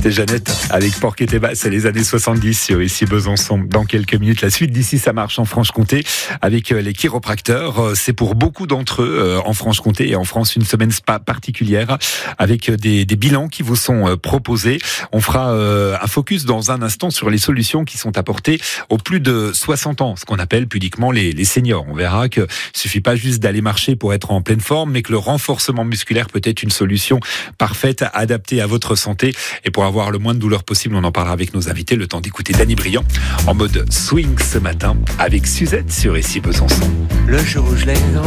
C'était Jeannette avec Porc et Téba, c'est les années 70 sur Ici Besançon. Dans quelques minutes, la suite d'Ici ça marche en Franche-Comté avec les chiropracteurs. C'est pour beaucoup d'entre eux en Franche-Comté et en France une semaine spa particulière avec des bilans qui vous sont proposés. On fera un focus dans un instant sur les solutions qui sont apportées aux plus de 60 ans, ce qu'on appelle pudiquement les seniors. On verra que suffit pas juste d'aller marcher pour être en pleine forme, mais que le renforcement musculaire peut être une solution parfaite, adaptée à votre santé. Et pour avoir le moins de douleur possible, on en parlera avec nos invités. Le temps d'écouter Danny Briand en mode swing ce matin avec Suzette sur Ici Besançon. Le jour où je l'ai